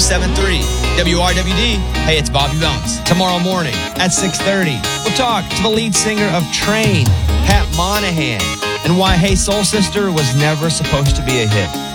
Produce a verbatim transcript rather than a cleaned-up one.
seven three. W R W D, hey, it's Bobby Bones. Tomorrow morning at six thirty, we'll talk to the lead singer of Train, Pat Monahan, and why Hey Soul Sister was never supposed to be a hit.